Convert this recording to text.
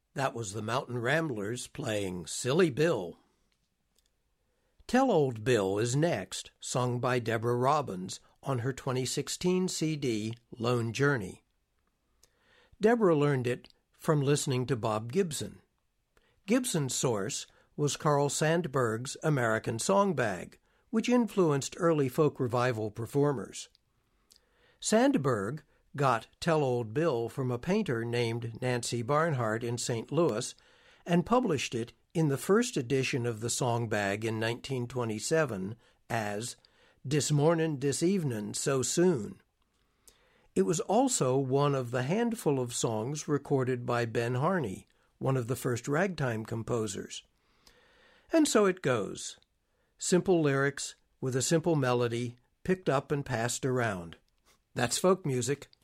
That was the Mountain Ramblers playing Silly Bill. Tell Old Bill is next, sung by Deborah Robbins on her 2016 CD, Lone Journey. Deborah learned it from listening to Bob Gibson. Gibson's source was Carl Sandburg's American Songbag, which influenced early folk revival performers. Sandburg got Tell Old Bill from a painter named Nancy Barnhart in St. Louis and published it in the first edition of the Songbag in 1927 as Dis Mornin' Dis Evenin' So Soon. It was also one of the handful of songs recorded by Ben Harney, one of the first ragtime composers. And so it goes. Simple lyrics with a simple melody picked up and passed around. That's folk music.